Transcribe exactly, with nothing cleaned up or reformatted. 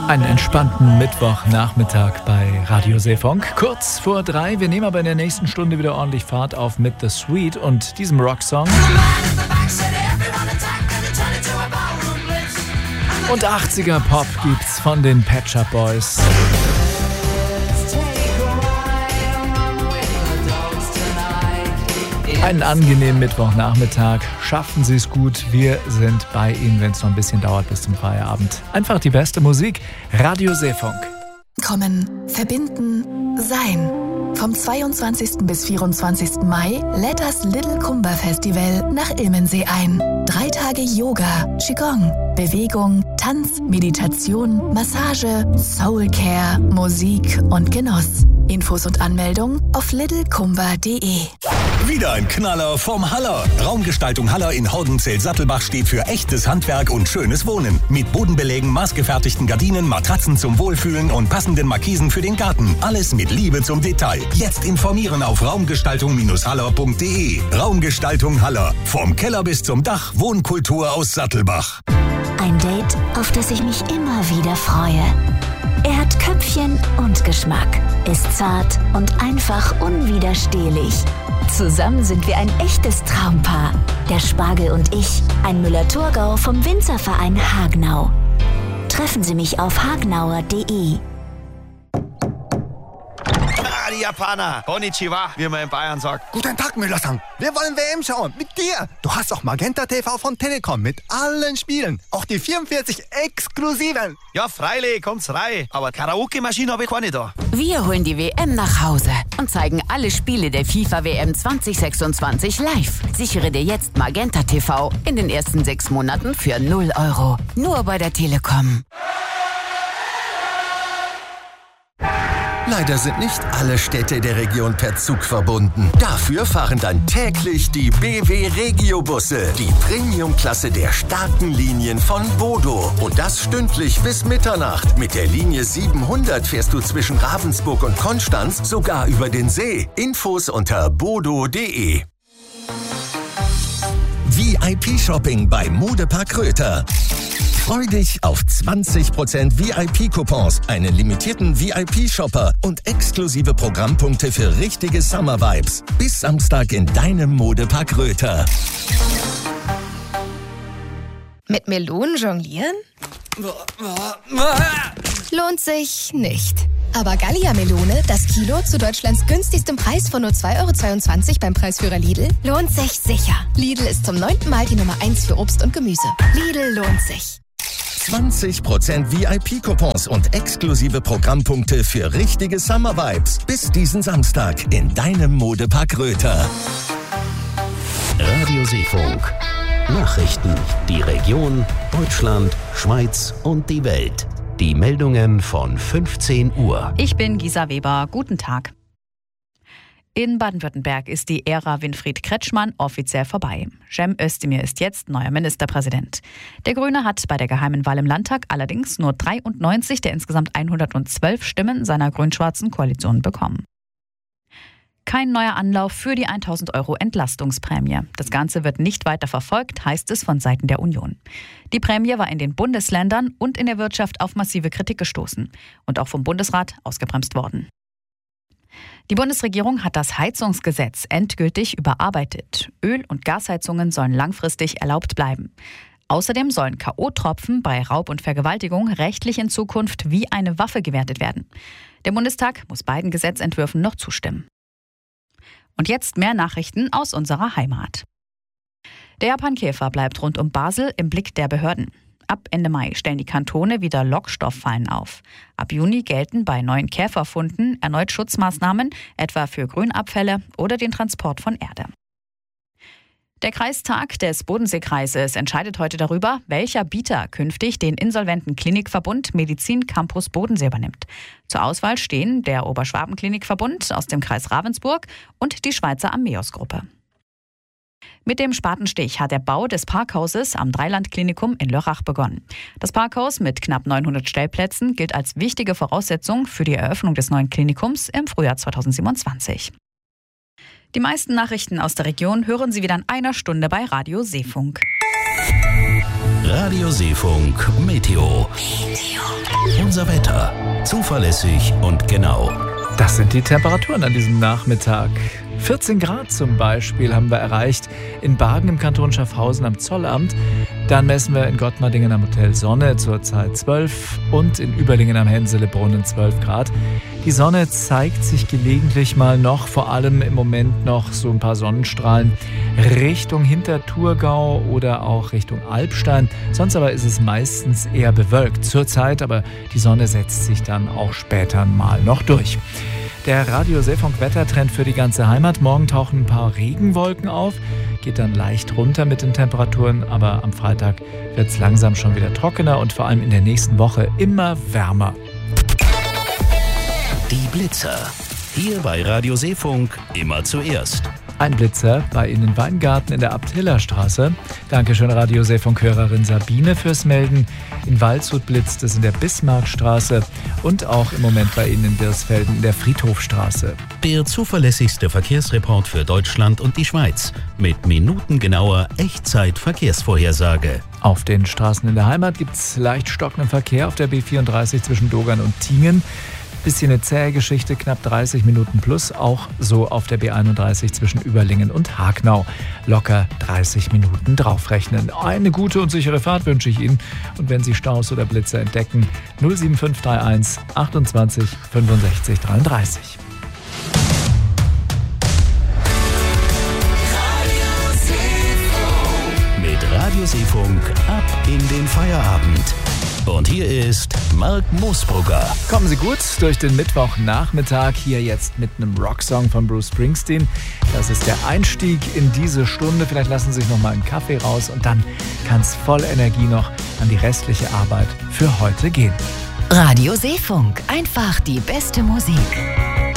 Einen entspannten Mittwochnachmittag bei Radio Seefunk. Kurz vor drei. Wir nehmen aber in der nächsten Stunde wieder ordentlich Fahrt auf mit The Sweet und diesem Rocksong. Und achtziger Pop gibt's von den Pet Shop Boys. Einen angenehmen Mittwochnachmittag. Schaffen Sie es gut. Wir sind bei Ihnen, wenn es noch ein bisschen dauert bis zum Feierabend. Einfach die beste Musik. Radio Seefunk. Kommen, verbinden, sein. Vom zweiundzwanzigsten bis vierundzwanzigsten Mai lädt das Little Kumba Festival nach Ilmensee ein. Drei Tage Yoga, Qigong, Bewegung, Tanz, Meditation, Massage, Soulcare, Musik und Genuss. Infos und Anmeldung auf little kumba punkt de. Wieder ein Knaller vom Haller. Raumgestaltung Haller in Horgenzell-Sattelbach steht für echtes Handwerk und schönes Wohnen. Mit Bodenbelägen, maßgefertigten Gardinen, Matratzen zum Wohlfühlen und passenden Markisen für den Garten. Alles mit Liebe zum Detail. Jetzt informieren auf raumgestaltung haller punkt de. Raumgestaltung Haller. Vom Keller bis zum Dach. Wohnkultur aus Sattelbach. Ein Date, auf das ich mich immer wieder freue. Er hat Köpfchen und Geschmack, ist zart und einfach unwiderstehlich. Zusammen sind wir ein echtes Traumpaar. Der Spargel und ich, ein Müller-Thurgau vom Winzerverein Hagenau. Treffen Sie mich auf hagnauer punkt de. Ah, die Japaner. Konnichiwa, wie man in Bayern sagt. Guten Tag, Müller-san. Wir wollen W M schauen. Mit dir. Du hast auch Magenta T V von Telekom mit allen Spielen. Auch die vierundvierzig exklusiven. Ja, freilich, kommt's rein. Aber Karaoke-Maschine habe ich keine da. Wir holen die W M nach Hause und zeigen alle Spiele der FIFA W M zwanzig sechsundzwanzig live. Sichere dir jetzt Magenta T V in den ersten sechs Monaten für null Euro. Nur bei der Telekom. Leider sind nicht alle Städte der Region per Zug verbunden. Dafür fahren dann täglich die B W Regio-Busse, die Premium-Klasse der starken Linien von Bodo. Und das stündlich bis Mitternacht. Mit der Linie siebenhundert fährst du zwischen Ravensburg und Konstanz sogar über den See. Infos unter bodo punkt de. V I P-Shopping bei Modepark Röther. Freu dich auf zwanzig Prozent V I P-Coupons, einen limitierten V I P-Shopper und exklusive Programmpunkte für richtige Summer-Vibes. Bis Samstag in deinem Modepark Röther. Mit Melonen jonglieren? Lohnt sich nicht. Aber Gallia-Melone, das Kilo zu Deutschlands günstigstem Preis von nur zwei Euro zweiundzwanzig beim Preisführer Lidl, lohnt sich sicher. Lidl ist zum neunten Mal die Nummer eins für Obst und Gemüse. Lidl lohnt sich. zwanzig Prozent V I P-Coupons und exklusive Programmpunkte für richtige Summer-Vibes. Bis diesen Samstag in deinem Modepark Röther. Radio Seefunk. Nachrichten. Die Region, Deutschland, Schweiz und die Welt. Die Meldungen von fünfzehn Uhr. Ich bin Gisa Weber. Guten Tag. In Baden-Württemberg ist die Ära Winfried Kretschmann offiziell vorbei. Cem Özdemir ist jetzt neuer Ministerpräsident. Der Grüne hat bei der geheimen Wahl im Landtag allerdings nur dreiundneunzig der insgesamt hundertzwölf Stimmen seiner grün-schwarzen Koalition bekommen. Kein neuer Anlauf für die tausend Euro Entlastungsprämie. Das Ganze wird nicht weiter verfolgt, heißt es von Seiten der Union. Die Prämie war in den Bundesländern und in der Wirtschaft auf massive Kritik gestoßen und auch vom Bundesrat ausgebremst worden. Die Bundesregierung hat das Heizungsgesetz endgültig überarbeitet. Öl- und Gasheizungen sollen langfristig erlaubt bleiben. Außerdem sollen K O-Tropfen bei Raub und Vergewaltigung rechtlich in Zukunft wie eine Waffe gewertet werden. Der Bundestag muss beiden Gesetzentwürfen noch zustimmen. Und jetzt mehr Nachrichten aus unserer Heimat. Der Japankäfer bleibt rund um Basel im Blick der Behörden. Ab Ende Mai stellen die Kantone wieder Lockstofffallen auf. Ab Juni gelten bei neuen Käferfunden erneut Schutzmaßnahmen, etwa für Grünabfälle oder den Transport von Erde. Der Kreistag des Bodenseekreises entscheidet heute darüber, welcher Bieter künftig den insolventen Klinikverbund Medizin Campus Bodensee übernimmt. Zur Auswahl stehen der Oberschwaben-Klinikverbund aus dem Kreis Ravensburg und die Schweizer Ameos-Gruppe. Mit dem Spatenstich hat der Bau des Parkhauses am Dreiland-Klinikum in Lörrach begonnen. Das Parkhaus mit knapp neunhundert Stellplätzen gilt als wichtige Voraussetzung für die Eröffnung des neuen Klinikums im Frühjahr zweitausendsiebenundzwanzig. Die meisten Nachrichten aus der Region hören Sie wieder in einer Stunde bei Radio Seefunk. Radio Seefunk Meteo. Unser Wetter. Zuverlässig und genau. Das sind die Temperaturen an diesem Nachmittag. vierzehn Grad zum Beispiel haben wir erreicht in Bargen im Kanton Schaffhausen am Zollamt. Dann messen wir in Gottmardingen am Hotel Sonne zurzeit zwölf und in Überlingen am Henselebrunn zwölf Grad. Die Sonne zeigt sich gelegentlich mal noch, vor allem im Moment noch so ein paar Sonnenstrahlen Richtung Hinterthurgau oder auch Richtung Alpstein. Sonst aber ist es meistens eher bewölkt zurzeit, aber die Sonne setzt sich dann auch später mal noch durch. Der Radio Seefunk Wettertrend für die ganze Heimat. Morgen tauchen ein paar Regenwolken auf, geht dann leicht runter mit den Temperaturen, aber am Freitag wird es langsam schon wieder trockener und vor allem in der nächsten Woche immer wärmer. Die Blitzer. Hier bei Radio Seefunk immer zuerst. Ein Blitzer bei Ihnen im Weingarten in der Abt-Hiller-Straße. Dankeschön, Radio Seefunk-Hörerin Sabine, fürs Melden. In Waldshut blitzt es in der Bismarckstraße und auch im Moment bei Ihnen in Birsfelden in der Friedhofstraße. Der zuverlässigste Verkehrsreport für Deutschland und die Schweiz mit minutengenauer Echtzeit-Verkehrsvorhersage. Auf den Straßen in der Heimat gibt es leicht stockenden Verkehr auf der B vierunddreißig zwischen Dogern und Tingen. Bisschen eine zähe Geschichte, knapp dreißig Minuten plus, auch so auf der B einunddreißig zwischen Überlingen und Hagnau. Locker dreißig Minuten draufrechnen. Eine gute und sichere Fahrt wünsche ich Ihnen. Und wenn Sie Staus oder Blitzer entdecken, null sieben fünf drei eins achtundzwanzig fünfundsechzig dreiunddreißig. Mit Radio Seefunk ab in den Feierabend. Und hier ist Mark Moosbrugger. Kommen Sie gut durch den Mittwochnachmittag, hier jetzt mit einem Rocksong von Bruce Springsteen. Das ist der Einstieg in diese Stunde. Vielleicht lassen Sie sich noch mal einen Kaffee raus und dann kann es voll Energie noch an die restliche Arbeit für heute gehen. Radio Seefunk, einfach die beste Musik.